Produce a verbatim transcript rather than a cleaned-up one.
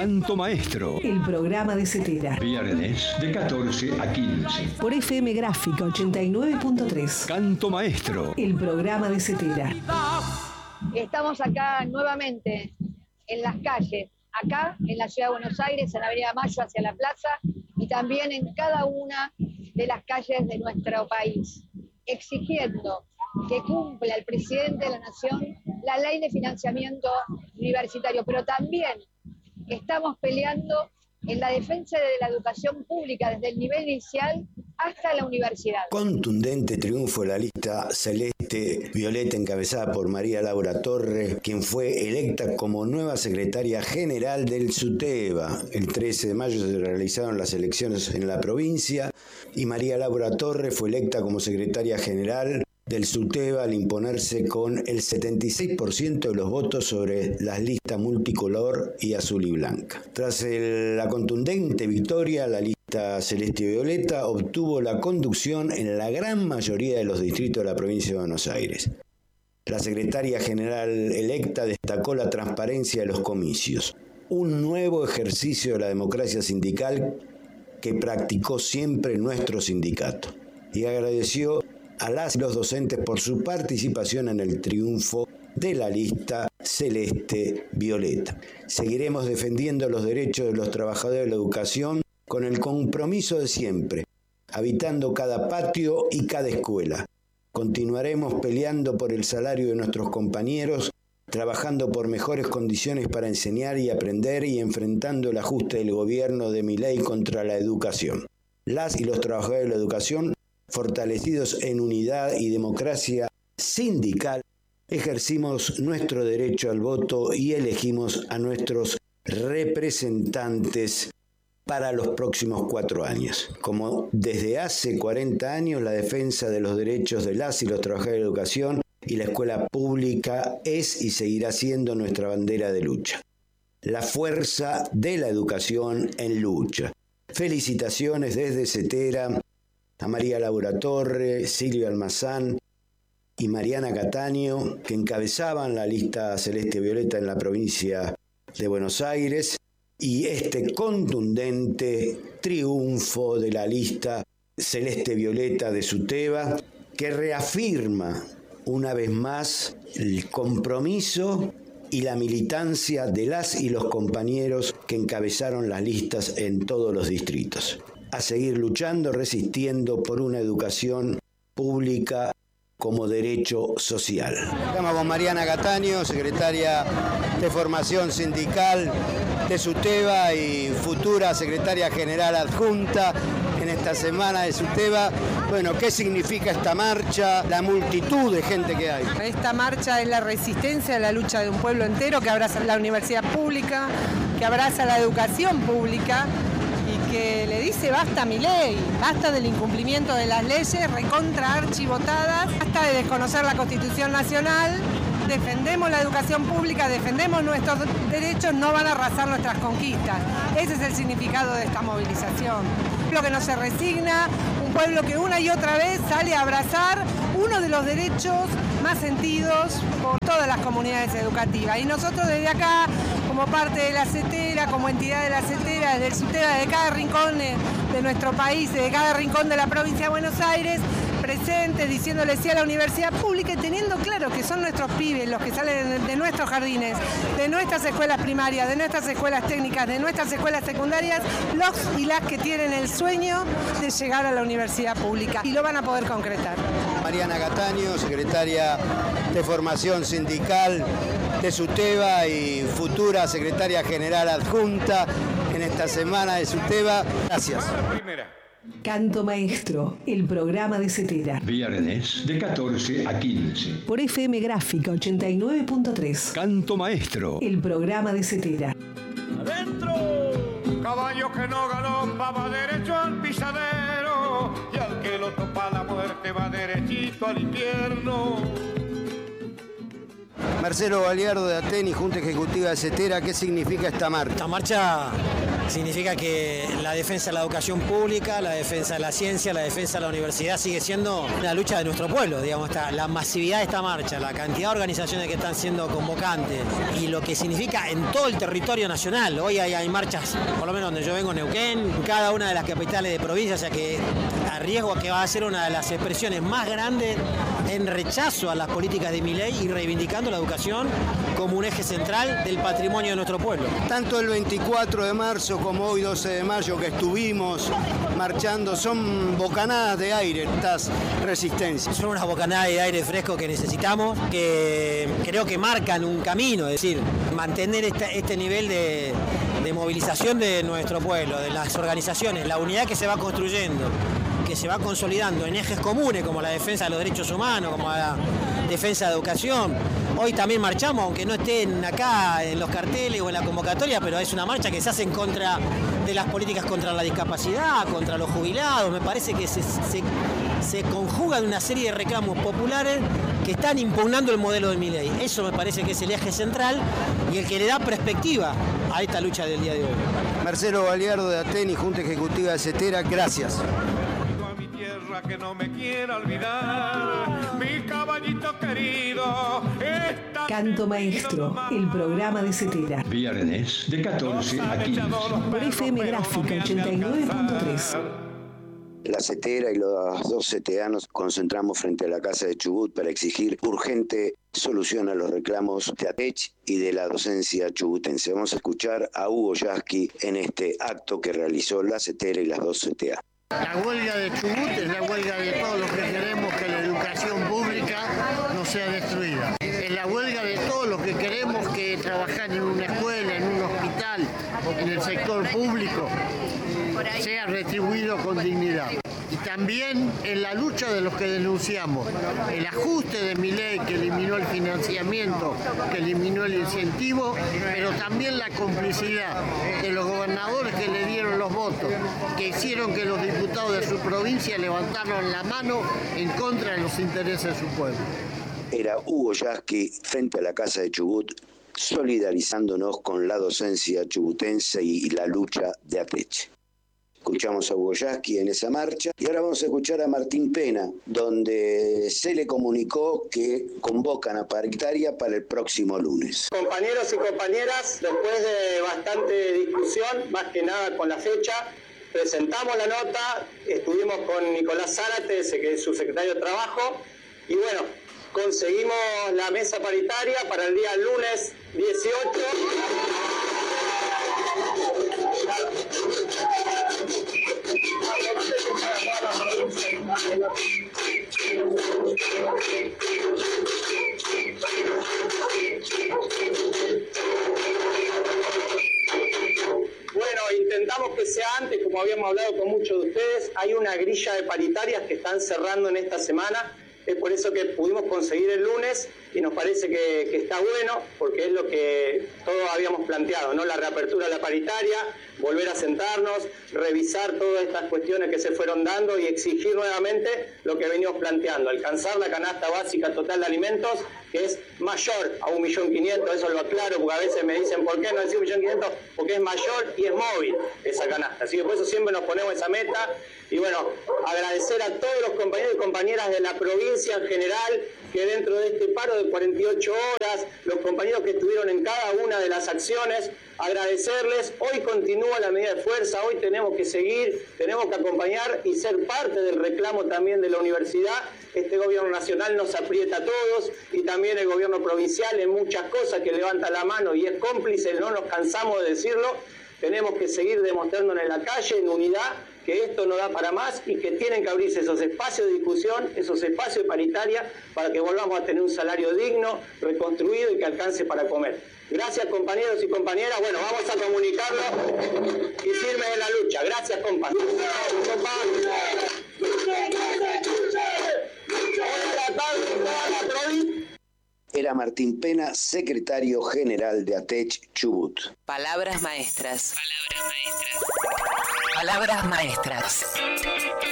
Canto Maestro, el programa de Cetera. Viernes de catorce a quince. Por F M Gráfica ochenta y nueve punto tres. Canto Maestro, el programa de Cetera. Estamos acá nuevamente en las calles, acá en la ciudad de Buenos Aires, en la Avenida Mayo hacia la plaza y también en cada una de las calles de nuestro país, exigiendo que cumpla el presidente de la Nación la ley de financiamiento universitario, pero también estamos peleando en la defensa de la educación pública desde el nivel inicial hasta la universidad. Contundente triunfo de la lista celeste violeta encabezada por María Laura Torre, quien fue electa como nueva secretaria general del SUTEBA. El trece de mayo se realizaron las elecciones en la provincia y María Laura Torre fue electa como secretaria general del SUTEBA al imponerse con el setenta y seis por ciento de los votos sobre las listas multicolor y azul y blanca. Tras el, la contundente victoria, la lista celeste y violeta obtuvo la conducción en la gran mayoría de los distritos de la provincia de Buenos Aires. La secretaria general electa destacó la transparencia de los comicios, un nuevo ejercicio de la democracia sindical que practicó siempre nuestro sindicato, y agradeció a las y los docentes por su participación en el triunfo de la lista celeste-violeta. Seguiremos defendiendo los derechos de los trabajadores de la educación con el compromiso de siempre, habitando cada patio y cada escuela. Continuaremos peleando por el salario de nuestros compañeros, trabajando por mejores condiciones para enseñar y aprender y enfrentando el ajuste del gobierno de Milei contra la educación. Las y los trabajadores de la educación, fortalecidos en unidad y democracia sindical, ejercimos nuestro derecho al voto y elegimos a nuestros representantes para los próximos cuatro años. Como desde hace cuarenta años, la defensa de los derechos de las y los trabajadores de la educación y la escuela pública es y seguirá siendo nuestra bandera de lucha. La fuerza de la educación en lucha. Felicitaciones desde Cetera a María Laura Torre, Silvia Almazán y Mariana Cataño, que encabezaban la lista celeste-violeta en la provincia de Buenos Aires, y este contundente triunfo de la lista celeste-violeta de SUTEBA, que reafirma una vez más el compromiso y la militancia de las y los compañeros que encabezaron las listas en todos los distritos. A seguir luchando, resistiendo por una educación pública como derecho social. Estamos con Mariana Cataño, secretaria de Formación Sindical de SUTEBA y futura secretaria general adjunta en esta semana de SUTEBA. Bueno, ¿qué significa esta marcha? La multitud de gente que hay. Esta marcha es la resistencia a la lucha de un pueblo entero que abraza la universidad pública, que abraza la educación pública, que le dice basta a Milei, basta del incumplimiento de las leyes recontra archivotadas, basta de desconocer la Constitución Nacional, defendemos la educación pública, defendemos nuestros derechos, no van a arrasar nuestras conquistas. Ese es el significado de esta movilización. Un pueblo que no se resigna, un pueblo que una y otra vez sale a abrazar uno de los derechos más sentidos por todas las comunidades educativas. Y nosotros desde acá, como parte de la Cetera, como entidad de la Cetera, desde el SUTEBA, de cada rincón de nuestro país, de cada rincón de la provincia de Buenos Aires, presentes, diciéndole sí a la universidad pública y teniendo claro que son nuestros pibes los que salen de nuestros jardines, de nuestras escuelas primarias, de nuestras escuelas técnicas, de nuestras escuelas secundarias, los y las que tienen el sueño de llegar a la universidad pública y lo van a poder concretar. Mariana Cataño, secretaria de Formación Sindical de SUTEBA y futura secretaria general adjunta en esta semana de SUTEBA. Gracias. Canto Maestro, el programa de Cetera. Viernes de catorce a quince. Por F M Gráfica ochenta y nueve punto tres. Canto Maestro, el programa de Cetera. ¡Adentro! Caballo que no galoppa va derecho al pisadero y al que lo topa la muerte va derechito al infierno. Marcelo Baliardo de Ateni, Junta Ejecutiva de CETERA, ¿qué significa esta marcha? Esta marcha significa que la defensa de la educación pública, la defensa de la ciencia, la defensa de la universidad sigue siendo una lucha de nuestro pueblo, digamos, esta, la masividad de esta marcha, la cantidad de organizaciones que están siendo convocantes y lo que significa en todo el territorio nacional. Hoy hay, hay marchas, por lo menos donde yo vengo, en Neuquén, en cada una de las capitales de provincia, o sea que arriesgo a que va a ser una de las expresiones más grandes en rechazo a las políticas de Milei y reivindicando la educación como un eje central del patrimonio de nuestro pueblo. Tanto el veinticuatro de marzo como hoy doce de mayo que estuvimos marchando son bocanadas de aire estas resistencias. Son unas bocanadas de aire fresco que necesitamos, que creo que marcan un camino, es decir, mantener este, este nivel de, de movilización de nuestro pueblo, de las organizaciones, la unidad que se va construyendo, que se va consolidando en ejes comunes como la defensa de los derechos humanos, como la defensa de la educación. Hoy también marchamos, aunque no estén acá en los carteles o en la convocatoria, pero es una marcha que se hace en contra de las políticas contra la discapacidad, contra los jubilados. Me parece que se, se, se conjugan una serie de reclamos populares que están impugnando el modelo de Milei. Eso me parece que es el eje central y el que le da perspectiva a esta lucha del día de hoy. Marcelo Baliardo de Ateni, Junta Ejecutiva de CETERA, gracias. Que no me quiera olvidar, mi caballito querido. Canto Maestro, el programa de CETERA. Viernes de catorce a quince. Por F M Gráfica ochenta y nueve punto tres. La CETERA y los dos ceteanos concentramos frente a la Casa de Chubut para exigir urgente solución a los reclamos de ATECH y de la docencia chubutense. Vamos a escuchar a Hugo Yasky en este acto que realizó la CETERA y las dos C T A. La huelga de Chubut es la huelga de todos los que queremos que la educación pública no sea destruida. Es la huelga de todos los que queremos que trabajar en una escuela, en un hospital, en el sector público, sea retribuido con dignidad. Y también en la lucha de los que denunciamos el ajuste de Milei, que eliminó el financiamiento, que eliminó el incentivo, pero también la complicidad de los gobernadores que le dieron los votos, que hicieron que los diputados de su provincia levantaron la mano en contra de los intereses de su pueblo. Era Hugo Yasky frente a la Casa de Chubut, solidarizándonos con la docencia chubutense y la lucha de ATECH. Escuchamos a Hugo Yasky en esa marcha y ahora vamos a escuchar a Martín Pena, donde se le comunicó que convocan a paritaria para el próximo lunes. Compañeros y compañeras, después de bastante discusión, más que nada con la fecha, presentamos la nota, estuvimos con Nicolás Zárate, que es su secretario de Trabajo, y bueno, conseguimos la mesa paritaria para el día lunes dieciocho. Bueno, intentamos que sea antes, como habíamos hablado con muchos de ustedes. Hay una grilla de paritarias que están cerrando en esta semana. Es por eso que pudimos conseguir el lunes y nos parece que, que está bueno, porque es lo que todos habíamos planteado, ¿no? La reapertura de la paritaria, volver a sentarnos, revisar todas estas cuestiones que se fueron dando y exigir nuevamente lo que venimos planteando, alcanzar la canasta básica total de alimentos, que es mayor a un millón quinientos, eso lo aclaro, porque a veces me dicen, ¿por qué no decir un millón quinientos? Porque es mayor y es móvil esa canasta, así que por eso siempre nos ponemos esa meta. Y bueno, agradecer a todos los compañeros y compañeras de la provincia en general, que dentro de este paro de cuarenta y ocho horas, los compañeros que estuvieron en cada una de las acciones, agradecerles. Hoy continúa la medida de fuerza, hoy tenemos que seguir, tenemos que acompañar y ser parte del reclamo también de la universidad. Este gobierno nacional nos aprieta a todos y también el gobierno provincial en muchas cosas, que levanta la mano y es cómplice, no nos cansamos de decirlo. Tenemos que seguir demostrándonos en la calle, en unidad, que esto no da para más y que tienen que abrirse esos espacios de discusión, esos espacios de paritaria, para que volvamos a tener un salario digno, reconstruido y que alcance para comer. Gracias, compañeros y compañeras. Bueno, vamos a comunicarlo y firmes en la lucha. Gracias, compa. Era Martín Pena, secretario general de ATECH Chubut. Palabras maestras. Palabras maestras. Palabras maestras.